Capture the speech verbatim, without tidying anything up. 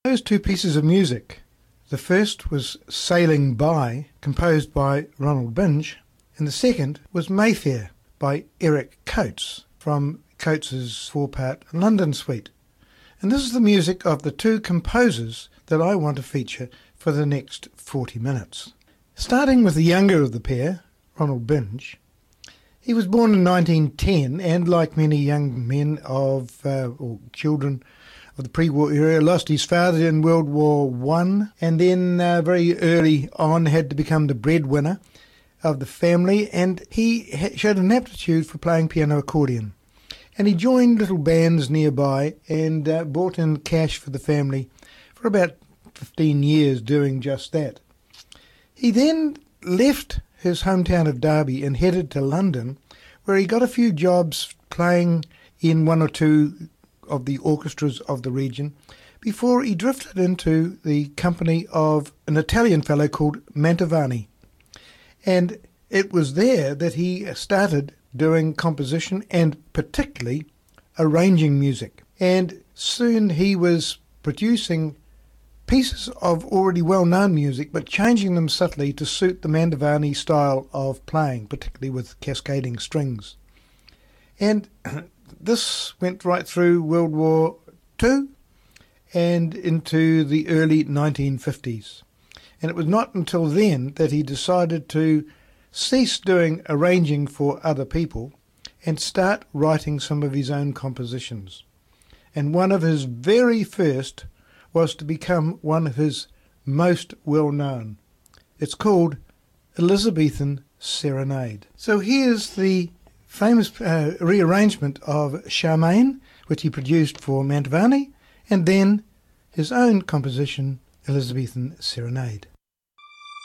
Those two pieces of music. The first was Sailing By, composed by Ronald Binge, and the second was Mayfair by Eric Coates from Coates' four-part London Suite. And this is the music of the two composers that I want to feature for the next forty minutes. Starting with the younger of the pair, Ronald Binge. He was born in nineteen ten and, like many young men of, uh, or children of the pre-war era, lost his father in World War One, and then uh, very early on had to become the breadwinner of the family, and he showed an aptitude for playing piano accordion. And he joined little bands nearby and uh, brought in cash for the family for about fifteen years doing just that. He then left his hometown of Derby and headed to London, where he got a few jobs playing in one or two of the orchestras of the region, before he drifted into the company of an Italian fellow called Mantovani. And it was there that he started doing composition and particularly arranging music. And soon he was producing pieces of already well-known music, but changing them subtly to suit the Mantovani style of playing, particularly with cascading strings. And this went right through World War Two and into the early nineteen fifties. And it was not until then that he decided to cease doing arranging for other people and start writing some of his own compositions. And one of his very first was to become one of his most well-known. It's called Elizabethan Serenade. So here's the famous uh, rearrangement of Charmaine, which he produced for Mantovani, and then his own composition, Elizabethan Serenade.